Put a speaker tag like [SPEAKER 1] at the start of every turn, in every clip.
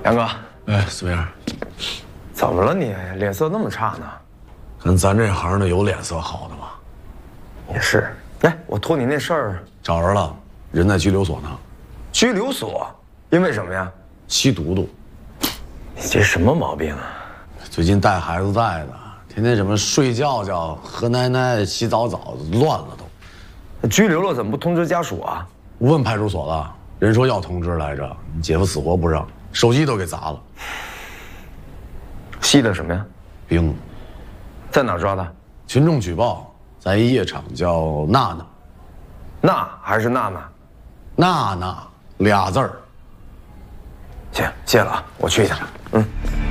[SPEAKER 1] 杨哥，
[SPEAKER 2] 哎，怎么样？
[SPEAKER 1] 怎么了你？脸色那么差呢？
[SPEAKER 2] 跟咱这行的有脸色好的吗？
[SPEAKER 1] 也是。哎，我托你那事儿
[SPEAKER 2] 找着了，人在拘留所呢。
[SPEAKER 1] 拘留所？因为什么呀？
[SPEAKER 2] 吸毒毒。
[SPEAKER 1] 你这什么毛病啊？
[SPEAKER 2] 最近带孩子带的，天天什么睡觉觉、喝奶奶、洗澡澡，乱了都。
[SPEAKER 1] 那拘留了怎么不通知家属啊？
[SPEAKER 2] 我问派出所了，人说要通知来着，你姐夫死活不让，手机都给砸了。
[SPEAKER 1] 吸的什么呀？
[SPEAKER 2] 冰。
[SPEAKER 1] 在哪儿抓的？
[SPEAKER 2] 群众举报，在一夜场叫娜娜。
[SPEAKER 1] 娜还是娜娜？
[SPEAKER 2] 娜娜俩字儿。
[SPEAKER 1] 行，谢了啊，我去一下。嗯。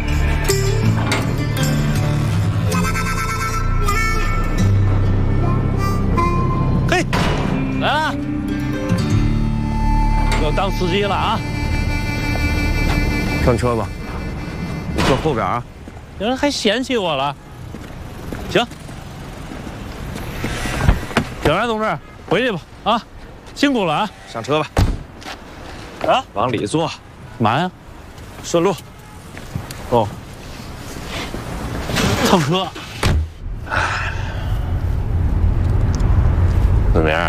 [SPEAKER 3] 嘿，来了，要当司机了啊！
[SPEAKER 1] 上车吧，你坐后边啊。
[SPEAKER 3] 有人还嫌弃我了。行，警察同志，回去吧啊，辛苦了啊！
[SPEAKER 1] 上车吧。
[SPEAKER 3] 啊，
[SPEAKER 1] 往里坐。
[SPEAKER 3] 干嘛呀？
[SPEAKER 1] 顺路。
[SPEAKER 3] 哦，蹭车。
[SPEAKER 4] 子明，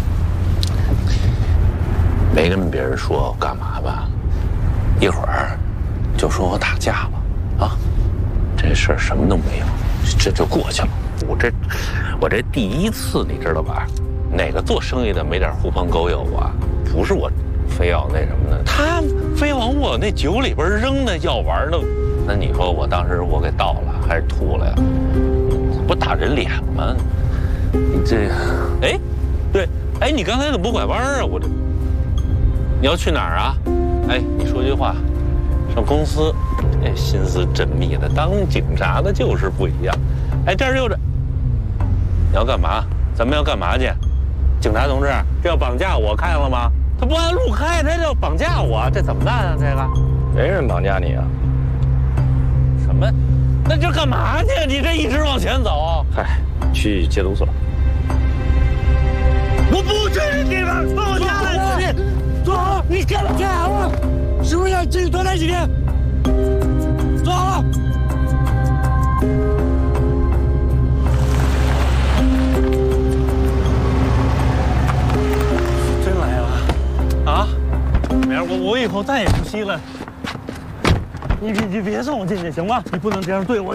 [SPEAKER 4] 没跟别人说我干嘛吧？一会儿就说我打架了啊！这事儿什么都没有，这就过去了。我这第一次，你知道吧？哪个做生意的没点狐朋狗友啊？不是我非要那什么的，他非往我那酒里边扔那药丸呢。那你说我当时我给倒了还是吐了呀？不打人脸吗？你这，哎，对，哎，你刚才怎么不拐弯啊？我这，你要去哪儿啊？哎，你说句话，上公司，哎，心思缜密的，当警察的就是不一样。哎，这儿就这，你要干嘛？咱们要干嘛去？警察同志，这要绑架我，看见了吗？他不按路开，他要绑架我，这怎么办啊？这个，
[SPEAKER 1] 没人绑架你啊。
[SPEAKER 4] 什么？那这干嘛去？你这一直往前走。
[SPEAKER 1] 嗨，去戒毒所。
[SPEAKER 3] 我不去那地方，放我下来！坐好，你干嘛？坐好了，是不是要继续多待几天？坐好了。真来了啊！明儿我以后再也不吸了。你别送我进去行吗？你不能这样对我。